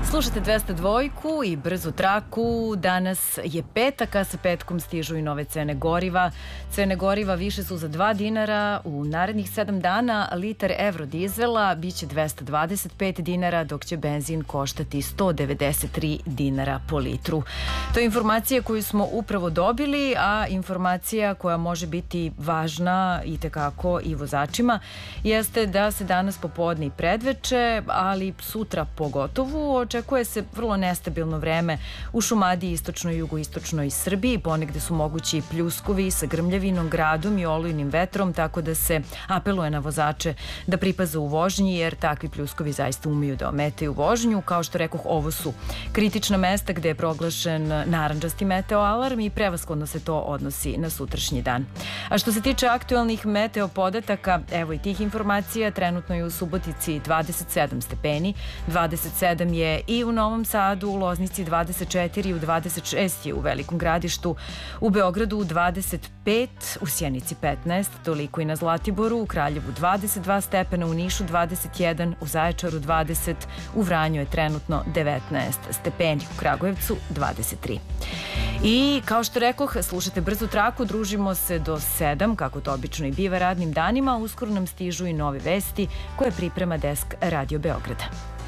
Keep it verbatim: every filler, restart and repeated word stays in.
Slušate dvesta dva i brzu traku. Danas je petak, a sa petkom stižu i nove cene goriva. Cene goriva više su za dva dinara. U narednih sedam dana litar evrodizela biće dvesta dvadeset pet dinara, dok će benzin koštati sto devedeset tri dinara po litru. To je informacija koju smo upravo dobili, a informacija koja može biti važna i tekako i vozačima jeste da se danas popodne i predveče, ali sutra pogotovo očekuje se vrlo nestabilno vreme u Šumadiji, istočnoj i jugoistočnoj Srbiji. Ponegde su mogući pljuskovi sa grmljavinom, gradom i olujnim vetrom, tako da se apeluje na vozače da pripaze u vožnji, jer takvi pljuskovi zaista umeju da ometaju vožnju. Kao što rekoh, ovo su kritična mesta gde je proglašen narandžasti meteo alarm i prevashodno se to odnosi na sutrašnji dan. A što se tiče aktuelnih meteo podataka, evo i tih informacija. Trenutno je u Subotici dvadeset sedam stepeni, dvadeset sedam je i u Novom Sadu, u Loznici dvadeset četiri, u dvadeset šest je u Velikom Gradištu, u Beogradu dvadeset pet, u Sjenici petnaest, toliko i na Zlatiboru, u Kraljevu dvadeset dva stepena, u Nišu dvadeset jedan, u Zaječaru dvadeset, u Vranju je trenutno devetnaest stepeni, u Kragujevcu dvadeset tri. I kao što rekoh, slušate brzu traku, družimo se do sedam, kako to obično i biva radnim danima. Uskoro nam stižu i nove vesti koje priprema desk Radio Beograda.